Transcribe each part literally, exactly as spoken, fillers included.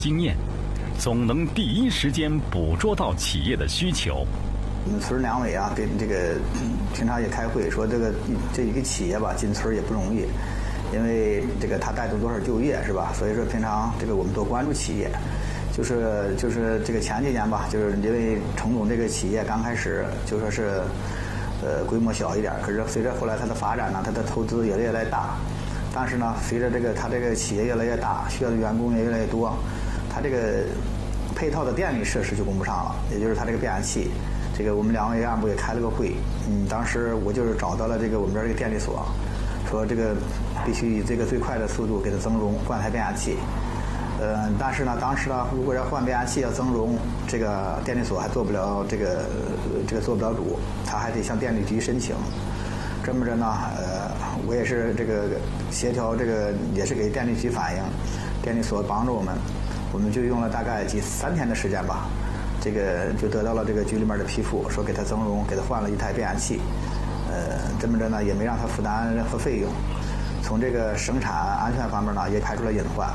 经验，总能第一时间捕捉到企业的需求。 我们村两委啊，跟这个平常也开会说，这个这一个企业吧，进村也不容易，因为这个它带动多少就业是吧？所以说平常这个我们多关注企业。就是就是这个前几年吧，就是因为程总这个企业刚开始就说是，呃，规模小一点，可是随着后来它的发展呢，它的投资也越来越大。但是呢，随着这个它这个企业越来越大，需要的员工也越来越多，它这个配套的电力设施就供不上了，也就是它这个变压器。这个我们两委干部也开了个会，嗯，当时我就是找到了这个我们这儿这个电力所，说这个必须以这个最快的速度给它增容换台变压器。呃，但是呢，当时呢，如果要换变压器要增容，这个电力所还做不了这个这个做不了主，他还得向电力局申请。这么着呢，呃，我也是这个协调这个也是给电力局反映，电力所帮着我们，我们就用了大概几三天的时间吧，这个就得到了这个局里面的批复，说给他增容，给他换了一台变压器。呃，这么着呢，也没让他负担任何费用，从这个生产安全方面呢，也排除了隐患。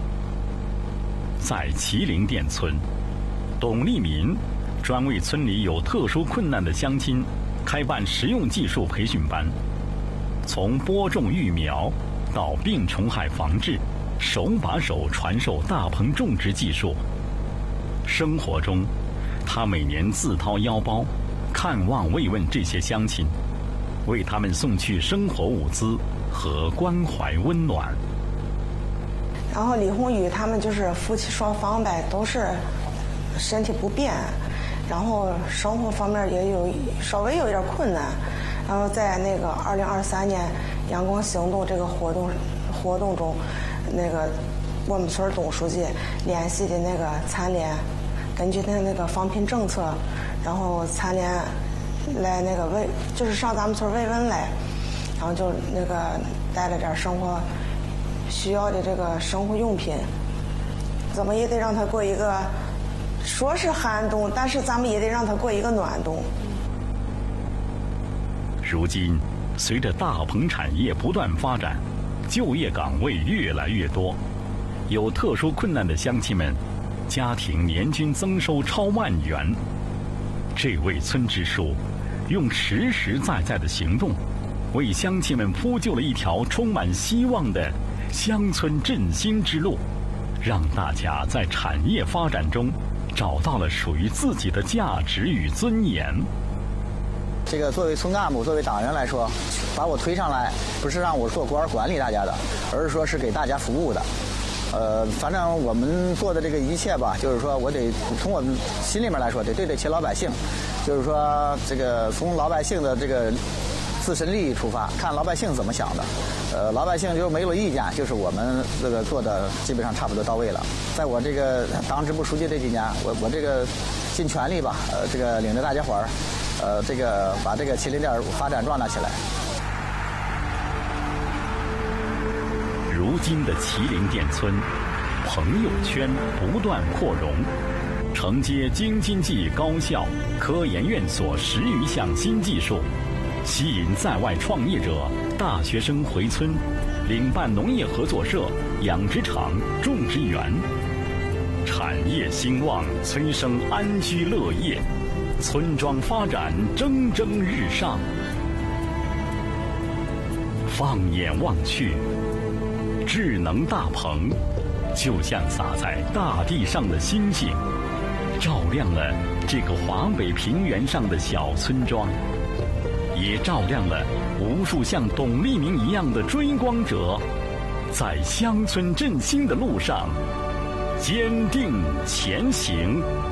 在麒麟店村，董立民专为村里有特殊困难的乡亲开办实用技术培训班，从播种育苗到病虫害防治，手把手传授大棚种植技术。生活中，他每年自掏腰包看望慰问这些乡亲，为他们送去生活物资和关怀温暖。 然后李红宇他们就是夫妻双方呗，都是身体不便，然后生活方面也有稍微有一点困难。然后在那个二零二三年阳光行动这个活动活动中，那个我们村董书记联系的那个残联，根据他那个防贫政策，然后残联来那个慰，就是上咱们村慰问来，然后就那个带了点生活需要的这个生活用品，怎么也得让他过一个说是寒冬，但是咱们也得让他过一个暖冬。 如今，随着大棚产业不断发展，就业岗位越来越多，有特殊困难的乡亲们，家庭年均增收超万元。这位村支书用实实在在的行动，为乡亲们铺就了一条充满希望的乡村振兴之路，让大家在产业发展中找到了属于自己的价值与尊严。 这个作为村干部，作为党员来说，把我推上来，不是让我做官管理大家的，而是说是给大家服务的。呃，反正我们做的这个一切吧，就是说我得从我们心里面来说，得对得起老百姓，就是说这个从老百姓的这个自身利益出发，看老百姓怎么想的。呃，老百姓就没有意见，就是我们这个做的基本上差不多到位了。在我这个当支部书记这几年，我我这个尽全力吧，呃，这个领着大家伙儿，呃，这个把这个麒麟店发展壮大起来。 如今的麒麟店村，朋友圈不断扩容，承接京津冀高校、科研院所十余项新技术，吸引在外创业者、大学生回村，领办农业合作社、养殖场、种植园，产业兴旺，催生安居乐业，村庄发展蒸蒸日上。放眼望去，智能大棚就像洒在大地上的星星，照亮了这个华北平原上的小村庄，也照亮了无数像董立明一样的追光者，在乡村振兴的路上坚定前行。